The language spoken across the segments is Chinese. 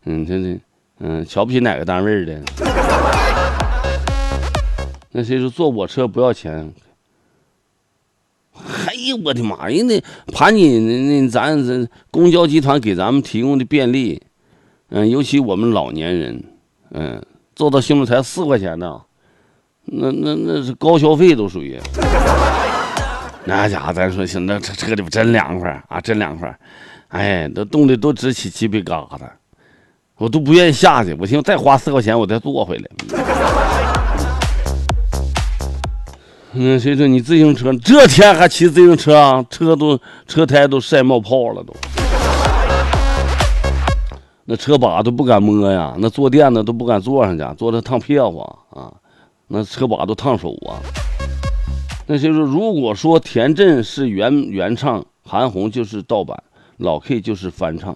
瞧不起哪个单位的。那谁说坐我车不要钱？哎呀，我的妈呀！那盘锦咱公交集团给咱们提供的便利，尤其我们老年人，坐到兴隆才4块钱呢，那是高消费都属于。那家伙咱说行，那车里边真凉快啊，真凉快，哎，都冻得都直起鸡皮疙瘩，我都不愿意下去。我寻思再花4块钱，我再坐回来。谁说你自行车这天还骑自行车啊？车胎都晒冒泡了都，那车把都不敢摸呀，那坐垫的都不敢坐上去，坐着烫屁股啊，那车把都烫手啊。那谁说如果说田震是原唱，韩红就是盗版，老 K 就是翻唱，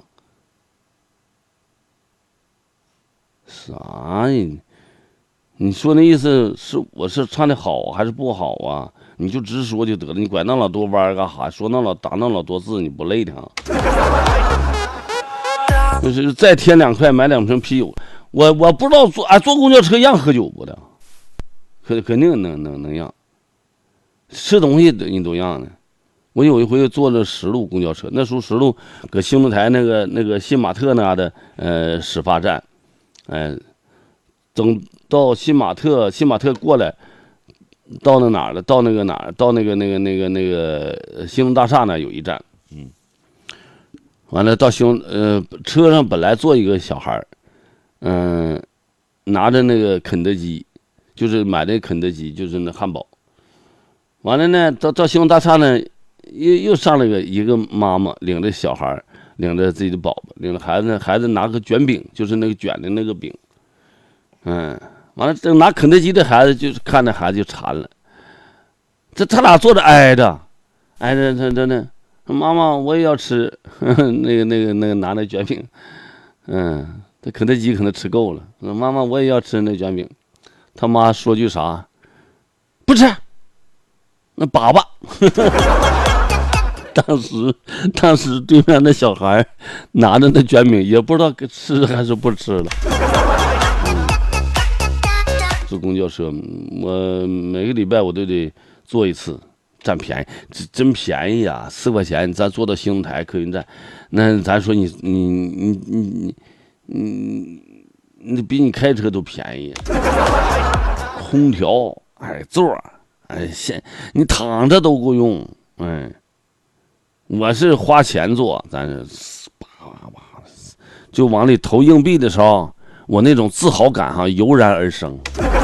啥呀？你说那意思是我是唱的好还是不好啊？你就直说就得了，你拐那老多弯干啥？说打那老多字，你不累的啊？就是再添2块买2瓶啤酒，我不知道坐公交车让喝酒不的，肯定能让，吃东西你都让呢。我有一回坐了10路公交车，那时候10路搁兴隆台那个新玛特那的始发站，等到新玛特过来，到那哪儿了？到那个兴隆大厦那有一站，完了到车上本来坐一个小孩，拿着那个肯德基，就是买的肯德基，就是那汉堡。完了呢，到兴隆大厦呢，又上了一个妈妈，领着小孩，领着自己的宝宝，领着孩子拿个卷饼，就是那个卷的那个饼。完了，等拿肯德基的孩子就是看那孩子就馋了，他俩坐着挨着，真的，妈妈我也要吃，那个拿那卷饼，这肯德基可能吃够了，妈妈我也要吃那卷饼，他妈说句啥？不吃，那粑粑。当时对面那小孩拿着那卷饼，也不知道吃还是不吃了。坐公交车，我每个礼拜我都得坐一次，占便宜，真便宜啊！4块钱，咱坐到兴隆台客运站，那咱说你比你开车都便宜。空调，座，你躺着都够用，我是花钱坐，咱是就往里投硬币的时候，我那种自豪感油然而生。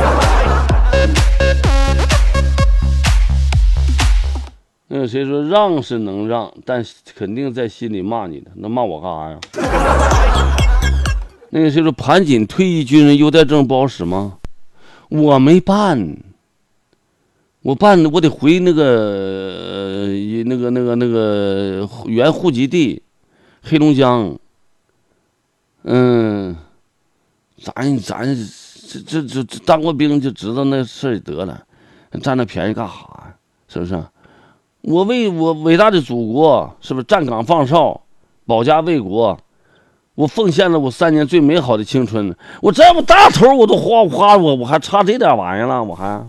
那谁说让是能让，但肯定在心里骂你的，那骂我干啥呀？那个谁说盘锦退役军人优待证不好使吗？我没办，我得回那个原户籍地，黑龙江。咱这当过兵就知道那事儿得了，占那便宜干啥呀？是不是？我为我伟大的祖国，是不是站岗放哨，保家卫国？我奉献了我3年最美好的青春，我这么大头我都花，我还差这点玩意儿了，我还。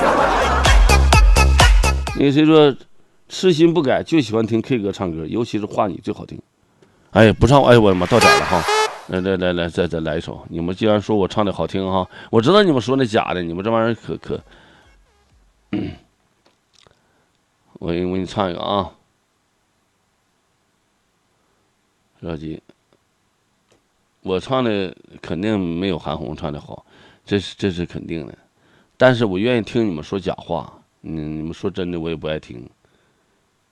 那谁说痴心不改，就喜欢听 K 歌唱歌，尤其是画你最好听。不唱，我的妈，到点了哈。来，再来一首。你们既然说我唱的好听哈，我知道你们说那假的，你们这玩意儿可。我给你唱一个啊，着急。我唱的肯定没有韩红唱的好，这是肯定的。但是我愿意听你们说假话，你们说真的我也不爱听。